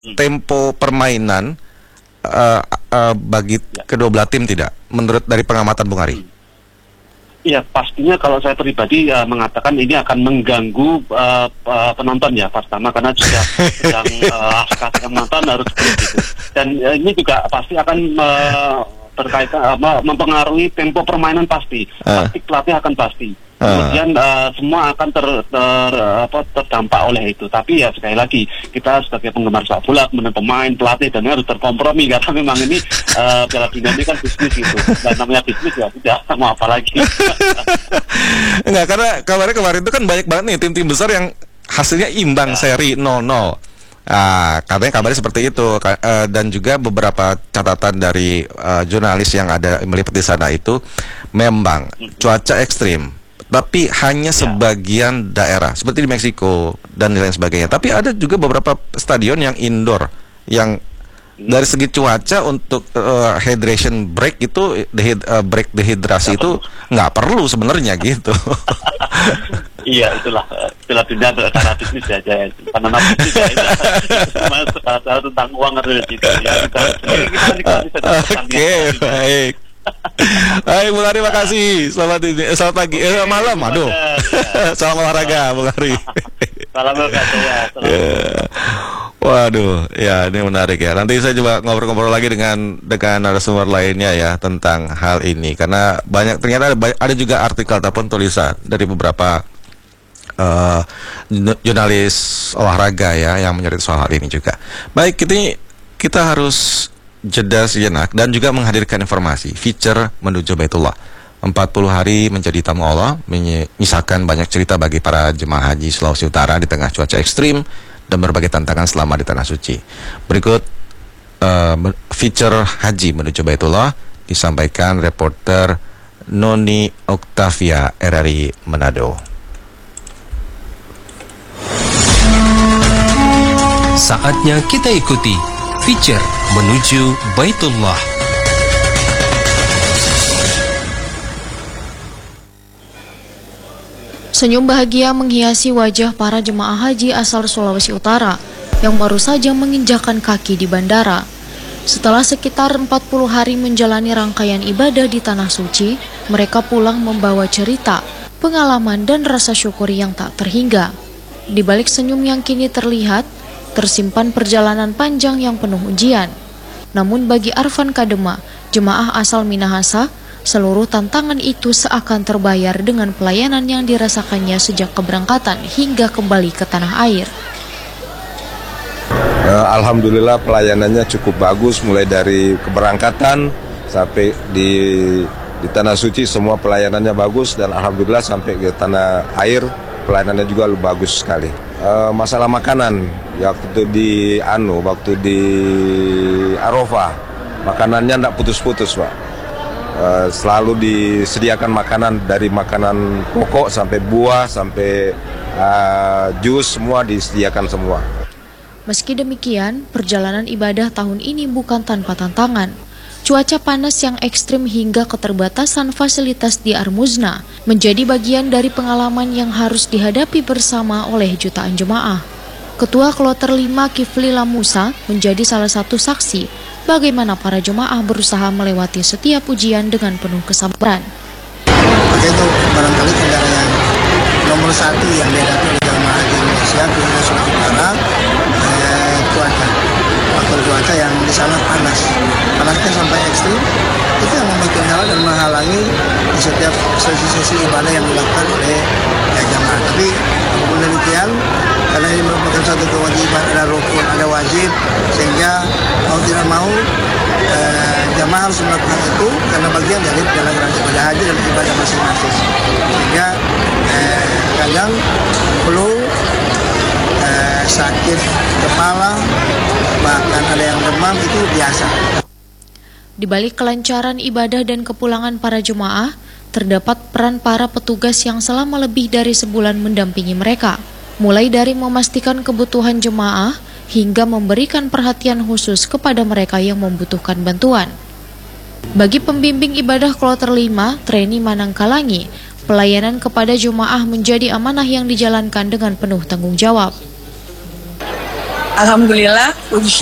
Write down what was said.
tempo permainan bagi kedua belah tim tidak? Menurut dari pengamatan Bung Ari? Iya, pastinya kalau saya pribadi mengatakan ini akan mengganggu penonton ya, pertama karena juga sedang asik menonton harus begitu. Dan ini juga pasti akan berkaitan mempengaruhi tempo permainan pasti. Taktik pelatih akan pasti. Kemudian semua akan terdampak oleh itu. Tapi ya sekali lagi kita sebagai penggemar sepak bola, kemudian pemain, pelatih dan harus berkompromi karena memang ini Piala Dunia ini kan bisnis gitu. Dan namanya bisnis ya sudah mau apa lagi. Enggak, karena kemarin itu kan banyak banget nih tim-tim besar yang hasilnya imbang seri 0-0. Katanya kabarnya seperti itu, dan juga beberapa catatan dari jurnalis yang ada meliput di sana itu memang cuaca ekstrim. Tapi hanya sebagian daerah, seperti di Meksiko dan lain sebagainya. Tapi ada juga beberapa stadion yang indoor, yang dari segi cuaca untuk hydration break itu, break dehidrasi itu nggak perlu sebenarnya gitu. Iya, itulah dunia secara bisnis saja. Karena bisnis ya, tentang uang atau itu. Oke, baik. Hai Bung Ari, makasih. Selamat pagi, malam. Aduh. Salam olahraga, Bung Ari. Salam olahraga ya. Waduh, ya ini menarik ya. Nanti saya coba ngobrol-ngobrol lagi dengan narasumber lainnya ya tentang hal ini, karena ternyata ada juga artikel ataupun tulisan dari beberapa jurnalis olahraga ya yang menyoroti soal hal ini juga. Baik, kita harus jeda sejenak dan juga menghadirkan informasi feature menuju Baitullah. 40 hari menjadi tamu Allah menyisakan banyak cerita bagi para jemaah haji Sulawesi Utara di tengah cuaca ekstrim dan berbagai tantangan selama di tanah suci. Berikut feature haji menuju Baitullah disampaikan reporter Noni Octavia RRI Manado. Saatnya kita ikuti feature menuju Baitullah. Senyum bahagia menghiasi wajah para jemaah haji asal Sulawesi Utara yang baru saja menginjakkan kaki di bandara. Setelah sekitar 40 hari menjalani rangkaian ibadah di Tanah Suci, mereka pulang membawa cerita, pengalaman dan rasa syukur yang tak terhingga. Di balik senyum yang kini terlihat, tersimpan perjalanan panjang yang penuh ujian. Namun bagi Arfan Kadema, jemaah asal Minahasa, seluruh tantangan itu seakan terbayar dengan pelayanan yang dirasakannya sejak keberangkatan hingga kembali ke tanah air. Alhamdulillah pelayanannya cukup bagus, mulai dari keberangkatan sampai di Tanah Suci semua pelayanannya bagus, dan alhamdulillah sampai ke tanah air pelayanannya juga bagus sekali. Masalah makanan, waktu di Arafah makanannya tidak putus-putus, Pak. Selalu disediakan makanan, dari makanan pokok sampai buah sampai jus, semua disediakan semua. Meski demikian, perjalanan ibadah tahun ini bukan tanpa tantangan. Cuaca panas yang ekstrim hingga keterbatasan fasilitas di Armuzna menjadi bagian dari pengalaman yang harus dihadapi bersama oleh jutaan jemaah. Ketua Kloter 5 Kifli Lamusa menjadi salah satu saksi bagaimana para jemaah berusaha melewati setiap ujian dengan penuh kesabaran. Itu barangkali kendala yang nomor satu yang dihadapi oleh jemaah haji Indonesia di Sulawesi Utara, cuaca. Faktor cuaca yang di sana panasnya sampai ekstrim, itu yang membuat kendala dan menghalangi di setiap sesi-sesi ibadah yang dilakukan oleh jamaah. Tapi walaupun demikian, karena ini merupakan satu kewajiban, ada rukun, ada wajib, sehingga mau tidak mau jamaah harus melakukan itu karena bagian dari penyelenggaraan ibadah haji dan ibadah masing-masing. Sehingga kadang perlu sakit kepala, bahkan ada yang demam, itu biasa. Di balik kelancaran ibadah dan kepulangan para jemaah, terdapat peran para petugas yang selama lebih dari sebulan mendampingi mereka, mulai dari memastikan kebutuhan jemaah hingga memberikan perhatian khusus kepada mereka yang membutuhkan bantuan. Bagi pembimbing ibadah Kloter 5, Treni Manangkalangi, pelayanan kepada jemaah menjadi amanah yang dijalankan dengan penuh tanggung jawab. Alhamdulillah, puji